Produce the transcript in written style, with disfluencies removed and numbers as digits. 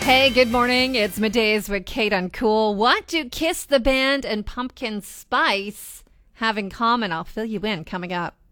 Hey, good morning. It's Middays with Kate on Cool. What do Kiss the Band and Pumpkin Spice have in common? I'll fill you in coming up.